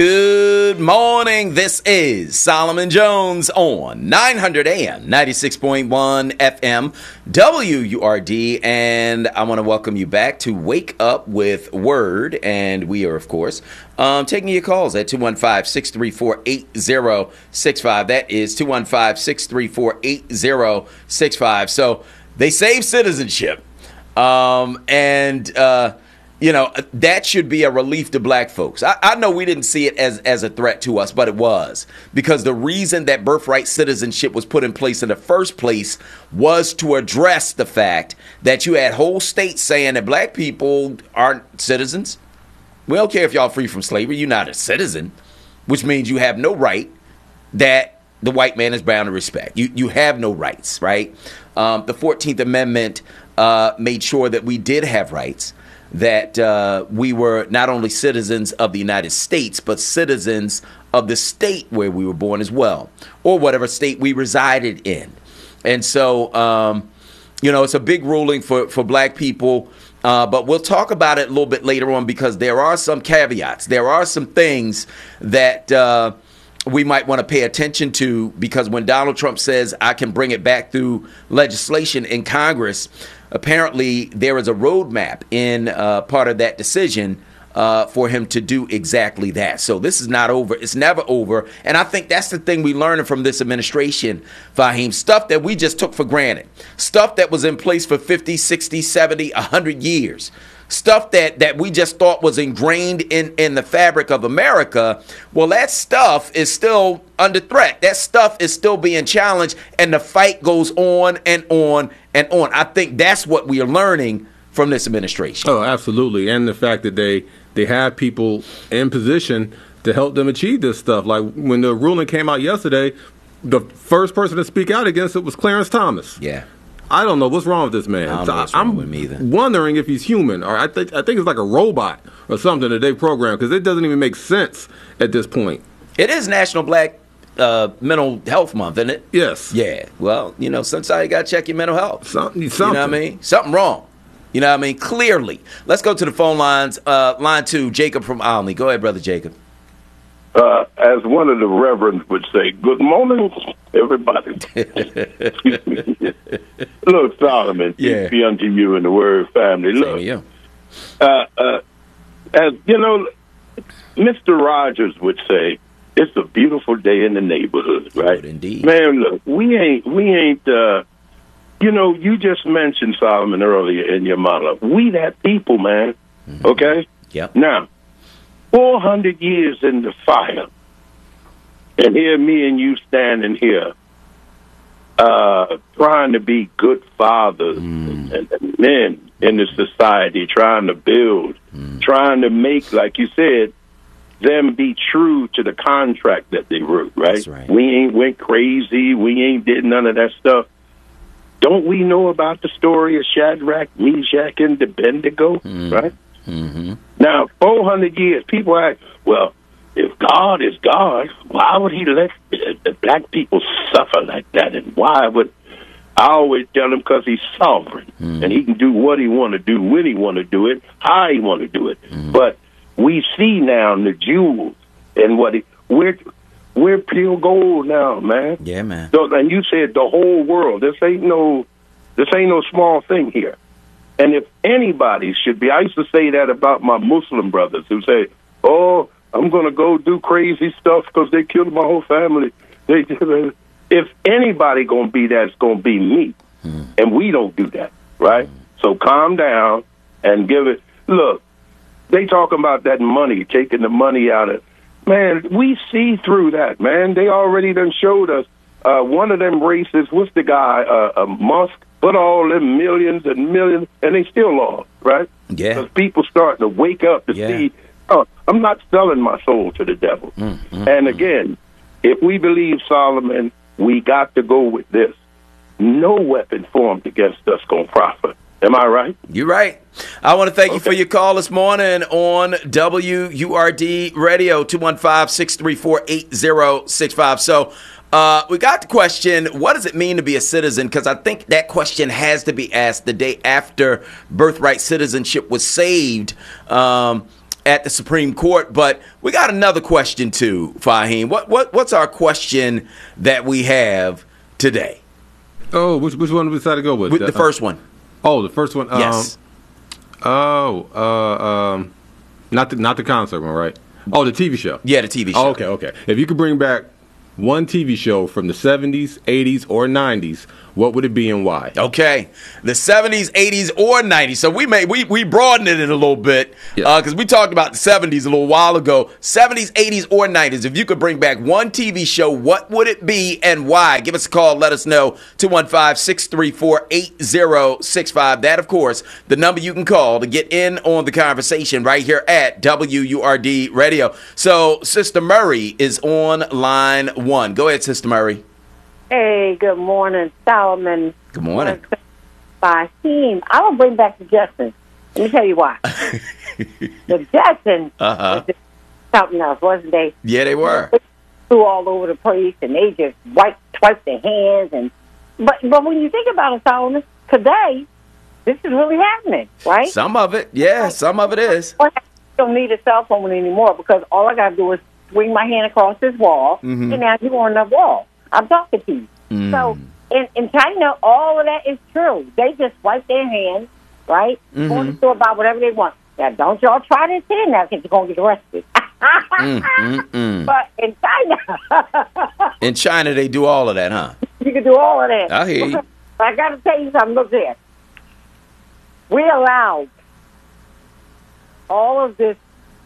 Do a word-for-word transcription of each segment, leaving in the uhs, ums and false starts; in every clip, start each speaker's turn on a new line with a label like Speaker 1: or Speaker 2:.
Speaker 1: Good morning. This is Solomon Jones on nine hundred A M, ninety-six point one F M, W U R D, and I want to welcome you back to Wake Up with Word, and we are, of course, um, taking your calls at two one five, six three four, eight zero six five. That is two one five, six three four, eight zero six five. So they save citizenship, um, and uh You know, that should be a relief to black folks. I, I know we didn't see it as, as a threat to us, but it was. Because the reason that birthright citizenship was put in place in the first place was to address the fact that you had whole states saying that black people aren't citizens. We don't care if y'all free from slavery. You're not a citizen, which means you have no right that the white man is bound to respect. You, you have no rights, right? Um, the fourteenth Amendment uh, made sure that we did have rights. That uh, we were not only citizens of the United States, but citizens of the state where we were born as well, or whatever state we resided in. And so, um, you know, it's a big ruling for, for black people, uh, but we'll talk about it a little bit later on because there are some caveats. There are some things that uh, we might want to pay attention to because when Donald Trump says, I can bring it back through legislation in Congress, apparently, there is a roadmap in uh, part of that decision uh, for him to do exactly that. So this is not over. It's never over. And I think that's the thing we learned from this administration, Fahim. Stuff that we just took for granted. Stuff that was in place for fifty, sixty, seventy, one hundred years. Stuff that, that we just thought was ingrained in, in the fabric of America. Well, that stuff is still under threat. That stuff is still being challenged, and the fight goes on and on and on. I think that's what we are learning from this administration.
Speaker 2: Oh, absolutely. And the fact that they, they have people in position to help them achieve this stuff. Like when the ruling came out yesterday, the first person to speak out against it was Clarence Thomas.
Speaker 1: Yeah.
Speaker 2: I don't know what's wrong with this man.
Speaker 1: I don't know what's wrong
Speaker 2: I'm
Speaker 1: with me either.
Speaker 2: wondering if he's human, or I think I think it's like a robot or something that they programmed because it doesn't even make sense at this point.
Speaker 1: It is National Black uh, Mental Health Month, isn't it?
Speaker 2: Yes.
Speaker 1: Yeah. Well, you know, sometimes you got to check your mental health.
Speaker 2: Something, something.
Speaker 1: You know what I mean? Something wrong. You know what I mean? Clearly. Let's go to the phone lines. Uh, line two, Jacob from Olney. Go ahead, Brother Jacob.
Speaker 3: Uh, as one of the reverends would say, good morning, everybody. Look, Solomon,
Speaker 1: yeah.
Speaker 3: peace be unto you and the word family.
Speaker 1: Same
Speaker 3: Look,
Speaker 1: to you.
Speaker 3: Uh, uh, as you know, Mister Rogers would say, it's a beautiful day in the neighborhood, right?
Speaker 1: Good indeed.
Speaker 3: Man, look, we ain't, we ain't, uh, you know, you just mentioned, Solomon, earlier in your monologue. We that people, man, mm-hmm. Okay?
Speaker 1: Yep.
Speaker 3: Now, four hundred years in the fire, and here me and you standing here uh, trying to be good fathers mm. and, and men in the society, trying to build, mm. trying to make, like you said, them be true to the contract that they wrote, right?
Speaker 1: That's right.
Speaker 3: We ain't went crazy. We ain't did none of that stuff. Don't we know about the story of Shadrach, Meshach, and Abednego, mm. right?
Speaker 1: Mm-hmm.
Speaker 3: Now, four hundred years, people ask, well, if God is God, why would he let the black people suffer like that? And why would, I always tell him, because he's sovereign, mm-hmm. and he can do what he want to do, when he want to do it, how he want to do it. Mm-hmm. But we see now the Jews and what he, we're, we're pure gold now, man.
Speaker 1: Yeah, man.
Speaker 3: So, and you said the whole world. This ain't no, this ain't no small thing here. And if anybody should be, I used to say that about my Muslim brothers who say, oh, I'm going to go do crazy stuff because they killed my whole family. They, if anybody going to be that, it's going to be me. Mm. And we don't do that, right? Mm. So calm down and give it. Look, they talking about that money, taking the money out of, man, we see through that, man. They already done showed us. Uh, one of them races, what's the guy, uh, uh, Musk? Put all them millions and millions, and they still lost, right?
Speaker 1: Yeah.
Speaker 3: Because people starting to wake up to
Speaker 1: yeah.
Speaker 3: see, oh, I'm not selling my soul to the devil. Mm, mm, and again, if we believe Solomon, we got to go with this. No weapon formed against us going to prosper. Am I right?
Speaker 1: You're right. I want to thank
Speaker 3: okay.
Speaker 1: you for your call this morning on W U R D Radio, two one five, six three four, eight zero six five. So, Uh, we got the question, what does it mean to be a citizen? Because I think that question has to be asked the day after birthright citizenship was saved. Um, at the Supreme Court. But we got another question too, Fahim. What what what's our question that we have today?
Speaker 2: Oh, which which one we decided to go with?
Speaker 1: With the first one.
Speaker 2: Oh, the first one.
Speaker 1: Yes.
Speaker 2: Um, oh, uh, um, not the not the concert one, right? Oh, the T V show.
Speaker 1: Yeah, the T V show.
Speaker 2: Oh, okay, okay. If you could bring back one T V show from the seventies, eighties, or nineties, what would it be and why?
Speaker 1: Okay, the seventies, eighties, or nineties. So we may we we broadened it in a little bit because
Speaker 2: Yeah.
Speaker 1: uh, we talked about the seventies a little while ago. seventies, eighties, or nineties. If you could bring back one T V show, what would it be and why? Give us a call. Let us know. two one five, six three four, eight zero six five. That, of course, the number you can call to get in on the conversation right here at W U R D Radio. So Sister Murray is on line one. Go ahead, Sister Murray.
Speaker 4: Hey, good morning, Solomon.
Speaker 1: Good morning.
Speaker 4: Fahim. I will bring back the Jetsons. Let me tell you why. The Jetsons
Speaker 1: Uh-huh.
Speaker 4: was something else, wasn't they?
Speaker 1: Yeah, they were.
Speaker 4: They flew all over the place, and they just wiped, swiped their hands. And but but when you think about it, Solomon, today this is really happening, right?
Speaker 1: Some of it, yeah, some of it is.
Speaker 4: I don't need a cell phone anymore because all I got to do is swing my hand across this wall,
Speaker 1: Mhm.
Speaker 4: and now you're on the wall. I'm talking to you.
Speaker 1: Mm.
Speaker 4: So in, in China, all of that is true. They just wipe their hands, right?
Speaker 1: Mhm.
Speaker 4: Go to the store, buy whatever they want. Now, don't y'all try this here now because you're going to get arrested.
Speaker 1: Mm, mm, mm.
Speaker 4: But in China,
Speaker 1: In China, they do all of that, huh?
Speaker 4: you can do all of that.
Speaker 1: I hear you.
Speaker 4: But I got to tell you something. Look here. We allowed all of this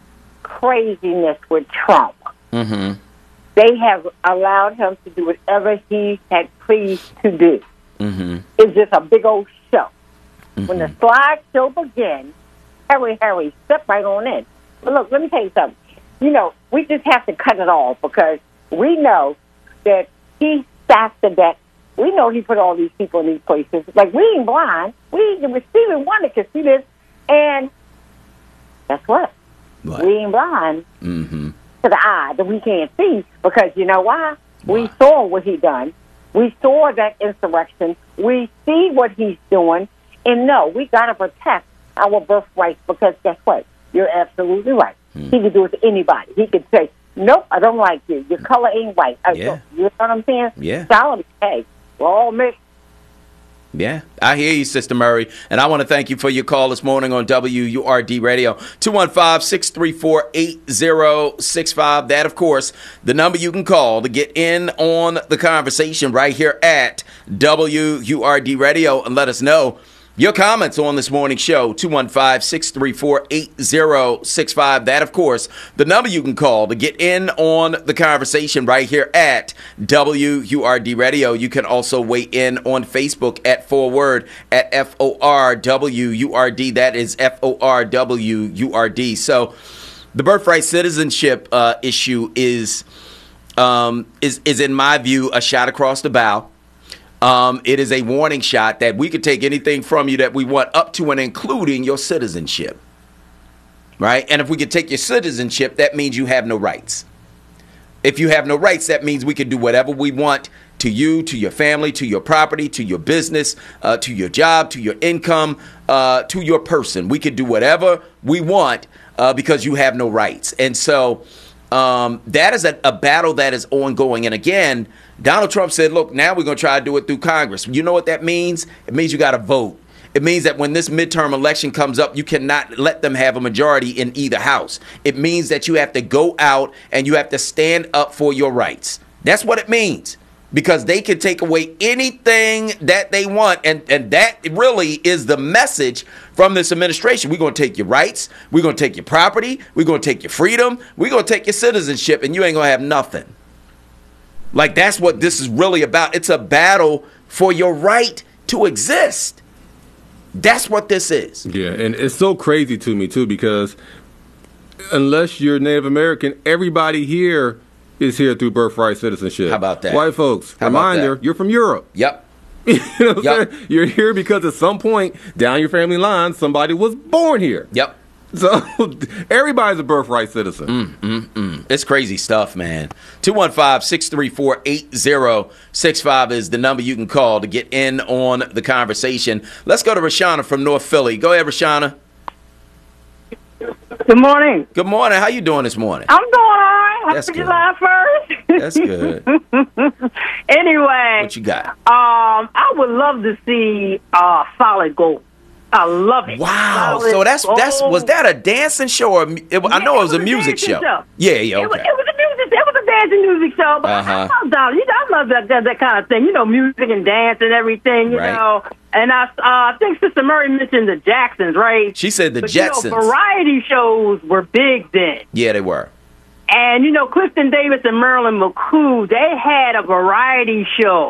Speaker 4: craziness with Trump.
Speaker 1: Mm-hmm.
Speaker 4: They have allowed him to do whatever he had pleased to do.
Speaker 1: Mm-hmm.
Speaker 4: It's just a big old show.
Speaker 1: Mm-hmm.
Speaker 4: When the slideshow begins, hurry, hurry, step right on in. But look, let me tell you something. You know, we just have to cut it off because we know that he stacked the deck. We know he put all these people in these places. Like, we ain't blind. We, Stephen Wonder can see this. And guess what?
Speaker 1: What?
Speaker 4: We ain't blind
Speaker 1: Mm-hmm.
Speaker 4: to the eye that we can't see because you know why?
Speaker 1: Why?
Speaker 4: We saw what he done. We saw that insurrection. We see what he's doing. And no, we got to protect our birthrights because guess what? You're absolutely right.
Speaker 1: Hmm.
Speaker 4: He could do it to anybody. He could say, nope, I don't like you. Your color ain't white. I,
Speaker 1: Yeah.
Speaker 4: You know what I'm saying?
Speaker 1: Yeah.
Speaker 4: Solomon, hey, we're all mixed.
Speaker 1: Yeah, I hear you, Sister Murray. And I want to thank you for your call this morning on W U R D Radio. two one five, six three four, eight zero six five. That, of course, the number you can call to get in on the conversation right here at W U R D Radio and let us know your comments on this morning's show. two one five, six three four, eight zero six five. That, of course, the number you can call to get in on the conversation right here at W U R D Radio. You can also weigh in on Facebook at Forward at F O R W U R D. That is F O R W U R D. So the birthright citizenship uh, issue is, um, is, is, in my view, a shot across the bow. Um, it is a warning shot that we could take anything from you that we want up to and including your citizenship. Right? And if we could take your citizenship, that means you have no rights. If you have no rights, that means we can do whatever we want to you, to your family, to your property, to your business, uh, to your job, to your income, uh, to your person. We could do whatever we want uh, because you have no rights. And so um, that is a, a battle that is ongoing. And again, Donald Trump said, look, now we're going to try to do it through Congress. You know what that means? It means you got to vote. It means that when this midterm election comes up, you cannot let them have a majority in either house. It means that you have to go out and you have to stand up for your rights. That's what it means. Because they can take away anything that they want. And, and that really is the message from this administration. We're going to take your rights. We're going to take your property. We're going to take your freedom. We're going to take your citizenship. And you ain't going to have nothing. Like, that's what this is really about. It's a battle for your right to exist. That's what this is.
Speaker 2: Yeah, and it's so crazy to me, too, because unless you're Native American, everybody here is here through birthright citizenship.
Speaker 1: How about that?
Speaker 2: White folks,
Speaker 1: How about
Speaker 2: reminder,
Speaker 1: that?
Speaker 2: you're from Europe.
Speaker 1: Yep.
Speaker 2: You know what
Speaker 1: Yep.
Speaker 2: I'm saying? You're here because at some point down your family line, somebody was born here.
Speaker 1: Yep.
Speaker 2: So everybody's a birthright citizen.
Speaker 1: Mm, mm, mm. It's crazy stuff, man. two one five, six three four, eight zero six five is the number you can call to get in on the conversation. Let's go to Rashana from North Philly. Go ahead, Rashana.
Speaker 5: Good morning.
Speaker 1: Good morning. How you doing this morning?
Speaker 5: I'm doing all right. Happy
Speaker 1: That's good.
Speaker 5: July first.
Speaker 1: That's good.
Speaker 5: Anyway,
Speaker 1: What you got?
Speaker 5: um, I would love to see uh, Solid Gold. I love it.
Speaker 1: Wow.
Speaker 5: Solid
Speaker 1: So that's that's
Speaker 5: Gold.
Speaker 1: was that a dancing show or a mu- it, I
Speaker 5: Yeah,
Speaker 1: know it was a
Speaker 5: a
Speaker 1: music
Speaker 5: dancing
Speaker 1: show.
Speaker 5: show.
Speaker 1: Yeah, yeah,
Speaker 5: It was,
Speaker 1: okay.
Speaker 5: it was a music. It was a dancing music show. But
Speaker 1: Uh-huh.
Speaker 5: I love Dolly. You know, I love that, that that kind of thing. You know, music and dance and everything. You
Speaker 1: Right.
Speaker 5: know, and I uh, I think Sister Murray mentioned the Jacksons, right?
Speaker 1: She said the
Speaker 5: but,
Speaker 1: Jetsons.
Speaker 5: You know, variety shows were big then.
Speaker 1: Yeah, they were.
Speaker 5: And, you know, Clifton Davis and Marilyn McCoo, they had a variety show.